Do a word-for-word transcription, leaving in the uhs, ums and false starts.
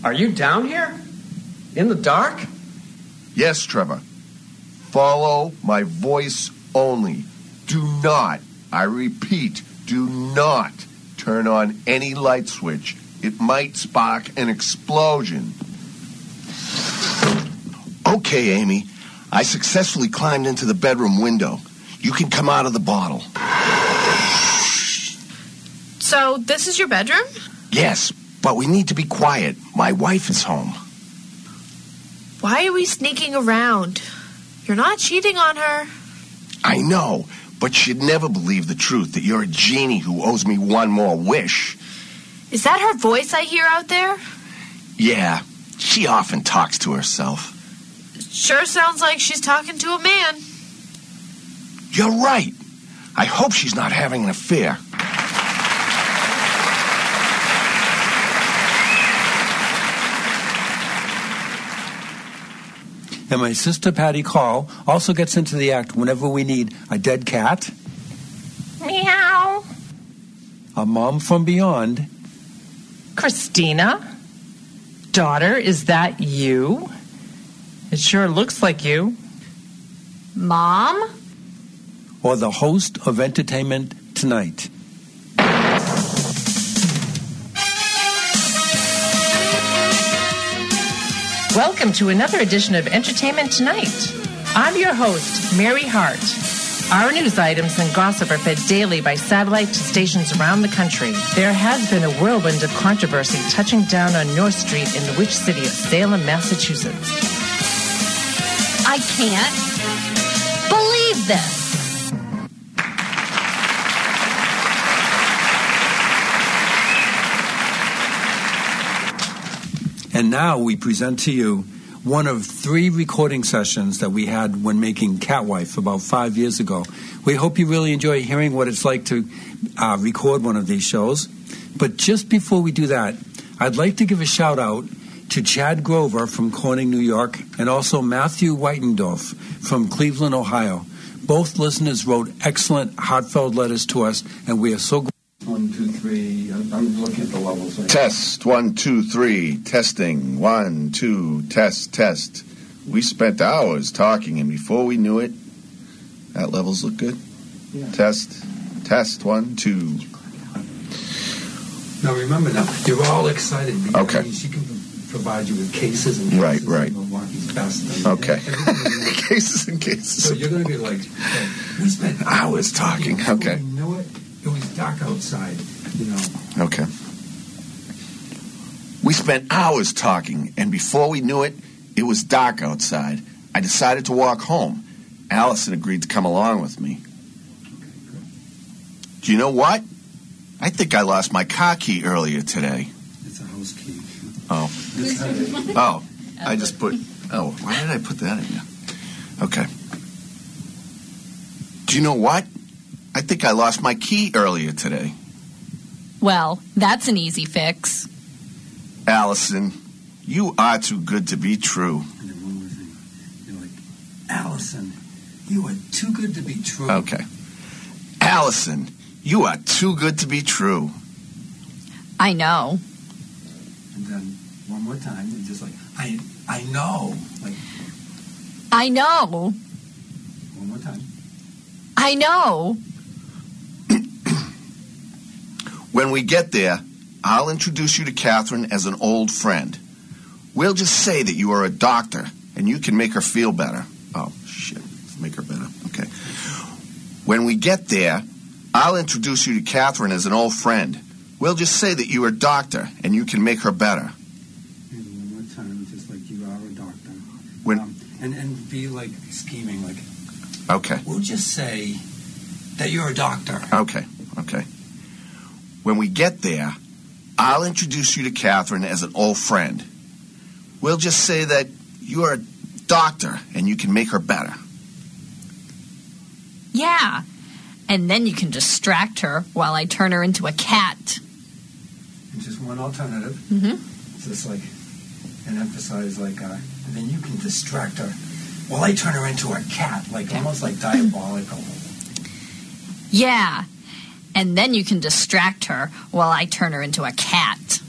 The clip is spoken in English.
Are you down here? In the dark? Yes, Trevor. Follow my voice only. Do not, I repeat, do not turn on any light switch. It might spark an explosion. Okay, Amy. I successfully climbed into the bedroom window. You can come out of the bottle. So, this is your bedroom? Yes, but we need to be quiet. My wife is home. Why are we sneaking around? You're not cheating on her. I know, but she'd never believe the truth that you're a genie who owes me one more wish. Is that her voice I hear out there? Yeah, she often talks to herself. Sure sounds like she's talking to a man. You're right. I hope she's not having an affair. And my sister Patty Call also gets into the act whenever we need a dead cat, Meow. a mom from beyond, Christina? Daughter, is that you? It sure looks like you. Mom? or the host of Entertainment Tonight. Welcome to another edition of Entertainment Tonight. I'm your host, Mary Hart. Our news items and gossip are fed daily by satellite to stations around the country. There has been a whirlwind of controversy touching down on North Street in the witch city of Salem, Massachusetts. I can't believe this. And now we present to you one of three recording sessions that we had when making Catwife about five years ago. We hope you really enjoy hearing what it's like to uh, record one of these shows. But just before we do that, I'd like to give a shout out to Chad Grover from Corning, New York, and also Matthew Weitendorf from Cleveland, Ohio. Both listeners wrote excellent, heartfelt letters to us, and we are so grateful. One, two, three. I'm, I'm looking at the levels. Right? Test, one, two, three. Testing, one, two, test, test. We spent hours talking, and before we knew it, that levels look good. Yeah. Test, test, one, two. Now remember, now you're all excited. Because, okay. I mean, she can provide you with cases and cases. Right, right. And Milwaukee's best. And, okay. And cases and cases. So you're going to be like, hey, we spent hours talking. Okay. You know it. It was dark outside, you know. Okay. We spent hours talking, and before we knew it, it was dark outside. I decided to walk home. Allison agreed to come along with me. Do you know what? I think I lost my car key earlier today. It's a house key. Oh. Oh. I just put... Oh, why did I put that in there? Okay. Do you know what? I think I lost my key earlier today. Well, that's an easy fix. Allison, you are too good to be true. And then one more thing. You're like, Allison, you are too good to be true. Okay. Allison, you are too good to be true. I know. And then one more time, and just like, I I know. Like, I know. one more time. I know. When we get there, I'll introduce you to Catherine as an old friend. We'll just say that you are a doctor, and you can make her feel better. Oh, shit. Make her better. Okay. When we get there, I'll introduce you to Catherine as an old friend. We'll just say that you are a doctor, and you can make her better. And one more time, just like you are a doctor. When, um, and, and be like scheming, like, okay. We'll just say that you're a doctor. Okay, okay. When we get there, I'll introduce you to Catherine as an old friend. We'll just say that you're a doctor and you can make her better. Yeah. And then you can distract her while I turn her into a cat. And just one alternative. Mm-hmm. Just like, and emphasize like, uh, and then you can distract her while I turn her into a cat, like almost like diabolical. Yeah. And then you can distract her while I turn her into a cat.